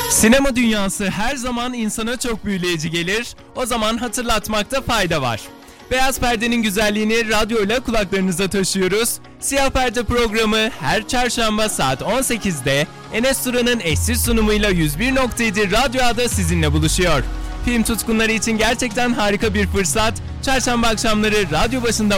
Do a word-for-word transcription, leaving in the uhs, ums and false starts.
Sinema dünyası her zaman insana çok büyüleyici gelir. O zaman hatırlatmakta fayda var. Beyaz Perde'nin güzelliğini radyoyla kulaklarınıza taşıyoruz. Siyah Perde programı her çarşamba saat on sekizde Enes Turan'ın eşsiz sunumuyla yüz bir nokta yedi Radyo A'da sizinle buluşuyor. Film tutkunları için gerçekten harika bir fırsat. Çarşamba akşamları radyo başında